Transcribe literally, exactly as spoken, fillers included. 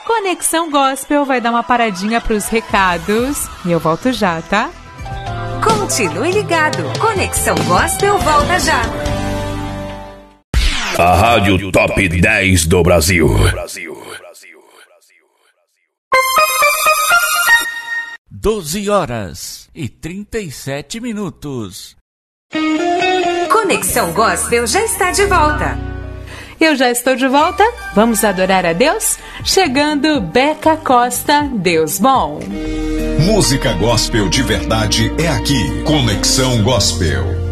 Conexão Gospel vai dar uma paradinha pros recados e eu volto já, tá? Continue ligado. Conexão Gospel volta já. A Rádio Top dez do Brasil. doze horas e trinta e sete minutos. Conexão Gospel já está de volta. Eu já estou de volta. Vamos adorar a Deus? Chegando Beca Costa, Deus Bom. Música gospel de verdade é aqui. Conexão Gospel.